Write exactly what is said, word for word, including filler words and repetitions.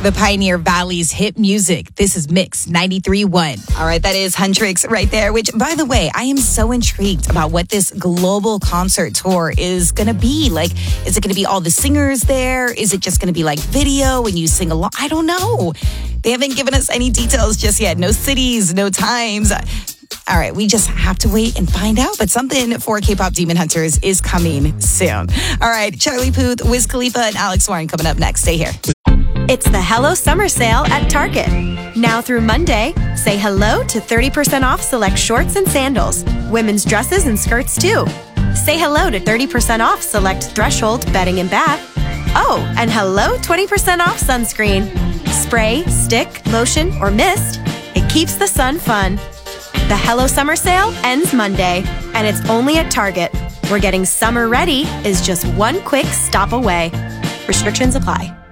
The Pioneer Valley's hit music. This is Mix ninety-three point one. All right, that is Huntrix right there, which, by the way, I am so intrigued about what this global concert tour is going to be. Like, is it going to be all the singers there? Is it just going to be like video and you sing along? I don't know. They haven't given us any details just yet. No cities, no times. All right, we just have to wait and find out. But something for K-pop Demon Hunters is coming soon. All right, Charlie Puth, Wiz Khalifa, and Alex Warren coming up next. Stay here. It's the Hello Summer Sale at Target. Now through Monday, say hello to thirty percent off select shorts and sandals, women's dresses and skirts too. Say hello to thirty percent off select Threshold bedding and bath. Oh, and hello twenty percent off sunscreen. Spray, stick, lotion, or mist. It keeps the sun fun. The Hello Summer Sale ends Monday, and it's only at Target, where getting summer ready is just one quick stop away. Restrictions apply.